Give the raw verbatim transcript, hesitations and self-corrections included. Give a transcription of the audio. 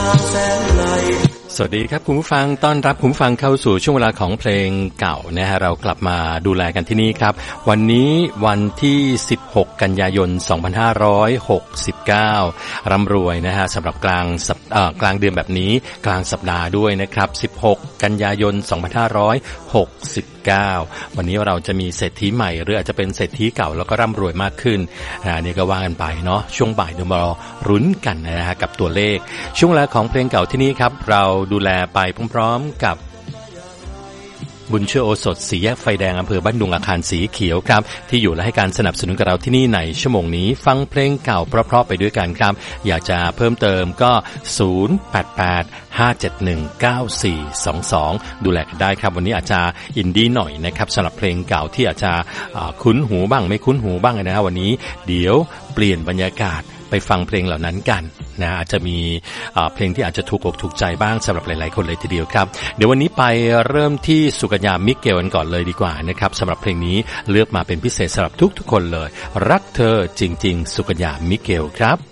สวัสดีครับคุณผู้ฟังต้อนรับคุณผู้ฟังเข้าสู่ช่วงเวลาของเพลงเก่านะฮะเรากลับมาดูแลกันที่นี่ครับวันนี้วันที่สิบหกกันยายนสองพันห้าร้อยหกสิบเก้าร่ำรวยนะฮะสำหรับกลางสัปเอ่อกลางเดือนแบบนี้กลางสัปดาห์ด้วยนะครับสิบหกกันยายนสองพันห้าร้อยหกสิบเก้าวันนี้เราจะมีเศรษฐีใหม่หรืออาจจะเป็นเศรษฐีเก่าแล้วก็ร่ำรวยมากขึ้นอ่านี่ก็ว่ากันไปเนาะช่วงบ่ายเดี๋ยวมารอรุ้นกันนะฮะกับตัวเลขช่วงเวลาของเพลงเก่าที่นี่ครับเราดูแลไปพร้อมๆกับบุญเชื่อโอสถสีแยกไฟแดงอำเภอบ้านดุงอาคารสีเขียวครับที่อยู่และให้การสนับสนุนกับเราที่นี่ในชั่วโมงนี้ฟังเพลงเก่าเพราะๆไปด้วยกันครับอยากจะเพิ่มเติมก็ศูนย์ แปด แปด ห้า เจ็ด หนึ่ง เก้า สี่ สอง สองดูแลกันได้ครับวันนี้อาจจะอินดี้หน่อยนะครับสำหรับเพลงเก่าที่อาจจะคุ้นหูบ้างไม่คุ้นหูบ้างนะฮะวันนี้เดี๋ยวเปลี่ยนบรรยากาศไปฟังเพลงเหล่านั้นกันนะอาจจะมีเพลงที่อาจจะถูกอกถูกใจบ้างสำหรับหลายๆคนเลยทีเดียวครับเดี๋ยววันนี้ไปเริ่มที่สุกัญญามิเกลกันก่อนเลยดีกว่านะครับสำหรับเพลงนี้เลือกมาเป็นพิเศษสำหรับทุกๆคนเลยรักเธอจริงๆสุกัญญามิเกลครับ